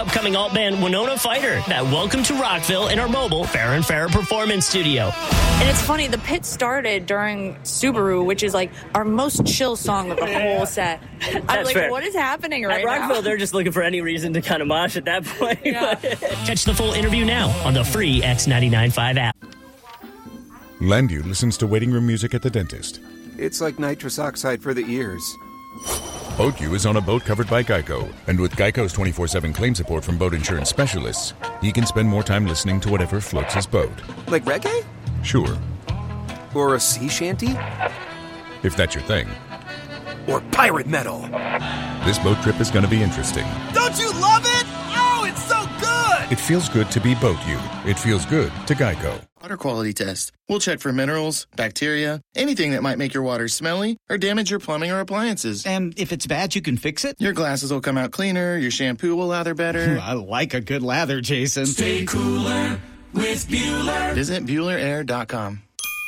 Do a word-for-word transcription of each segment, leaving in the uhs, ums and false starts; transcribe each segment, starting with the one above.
upcoming alt band Winona Fighter that Welcome to Rockville in our mobile Fair and Fair Performance Studio. And it's funny, the pit started during Subaru, which is like our most chill song of the whole set. I'm That's like, fair. what is happening right At Rockville, now? they're just looking for any reason to kind of mosh at that point. Yeah. Catch the full interview now on the free X ninety-nine point five app. Landu listens to waiting room music at the dentist. It's like nitrous oxide for the ears. BoatU is on a boat covered by Geico, and with Geico's twenty-four seven claim support from boat insurance specialists, he can spend more time listening to whatever floats his boat. Like reggae? Sure, Or a sea shanty? if that's your thing. Or pirate metal? This boat trip is going to be interesting. Don't you love it? Oh, it's so good! It feels good to be BoatU. It feels good to Geico. Water quality test. We'll check for minerals, bacteria, anything that might make your water smelly or damage your plumbing or appliances. And if it's bad, you can fix it? Your glasses will come out cleaner, your shampoo will lather better. I like a good lather, Jason. Stay cooler with Bueller. Visit Bueller Air dot com.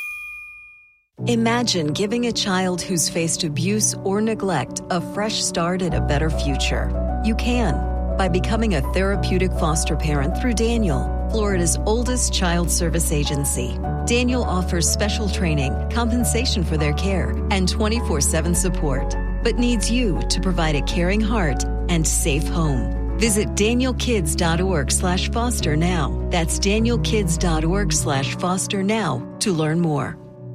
Imagine giving a child who's faced abuse or neglect a fresh start at a better future. You can by becoming a therapeutic foster parent through Daniel, Florida's oldest child service agency. Daniel offers special training, compensation for their care, and twenty-four seven support, but needs you to provide a caring heart and safe home. Visit daniel kids dot org slash foster now. That's daniel kids dot org slash foster now to learn more.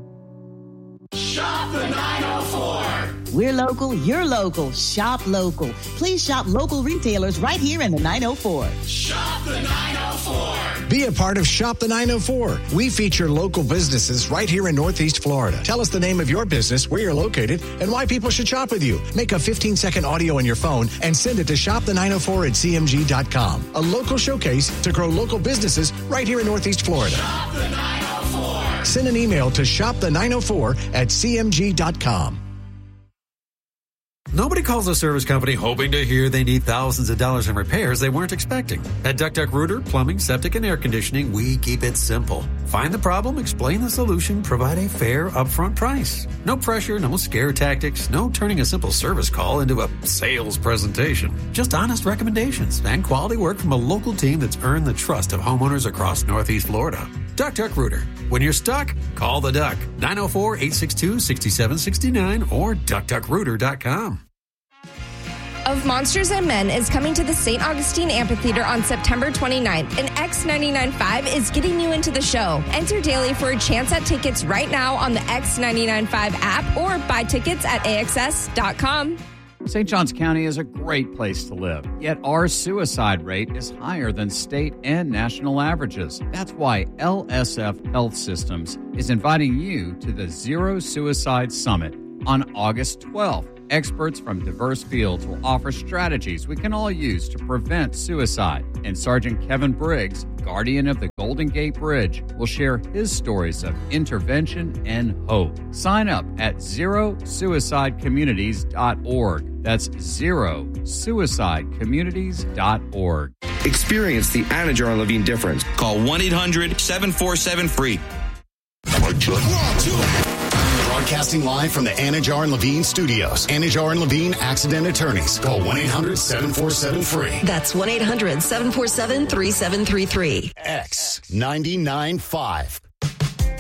Shop the nine oh four. We're local, you're local. Shop local. Please shop local retailers right here in the nine oh four. Shop the nine oh four. Be a part of Shop the nine oh four. We feature local businesses right here in Northeast Florida. Tell us the name of your business, where you're located, and why people should shop with you. Make a fifteen-second audio on your phone and send it to shop the nine oh four at c m g dot com. A local showcase to grow local businesses right here in Northeast Florida. Shop the nine oh four. Send an email to shop the nine oh four at c m g dot com. Nobody calls a service company hoping to hear they need thousands of dollars in repairs they weren't expecting. At Duck Duck Rooter, Plumbing, Septic, and Air Conditioning, we keep it simple. Find the problem, explain the solution, provide a fair upfront price. No pressure, no scare tactics, no turning a simple service call into a sales presentation. Just honest recommendations and quality work from a local team that's earned the trust of homeowners across Northeast Florida. Duck Duck Rooter. When you're stuck, call the Duck. nine oh four, eight six two, six seven six nine or duck duck rooter dot com. Of Monsters and Men is coming to the Saint Augustine Amphitheater on September twenty-ninth, and X ninety-nine point five is getting you into the show. Enter daily for a chance at tickets right now on the X ninety-nine point five app or buy tickets at A X S dot com. Saint Johns County is a great place to live, yet our suicide rate is higher than state and national averages. That's why L S F Health Systems is inviting you to the Zero Suicide Summit on August twelfth. Experts from diverse fields will offer strategies we can all use to prevent suicide. And Sergeant Kevin Briggs, guardian of the Golden Gate Bridge, will share his stories of intervention and hope. Sign up at zero suicide communities dot org. That's zero suicide communities dot org. Experience the Anajar and Levine difference. Call one eight hundred seven four seven free. Broadcasting live from the Anajar and Levine studios. Anajar and Levine Accident Attorneys. Call one eight hundred seven four seven free. That's one eight hundred seven four seven three seven three three. X ninety-nine point five.